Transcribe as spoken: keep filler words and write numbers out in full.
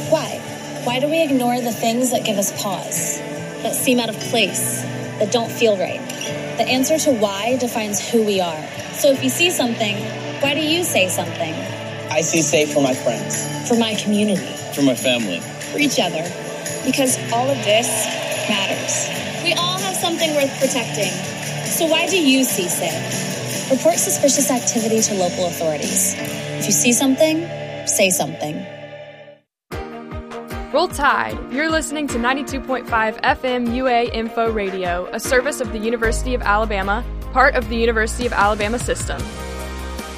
Why? Why do we ignore the things that give us pause, that seem out of place, that don't feel right? The answer to why defines who we are. So if you see something, why do you say something? I see safe for my friends. For my community. For my family. For each other. Because all of this matters. We all have something worth protecting. So why do you see safe? Report suspicious activity to local authorities. If you see something, say something. Roll Tide. You're listening to ninety-two point five F M U A Info Radio, a service of the University of Alabama, part of the University of Alabama system.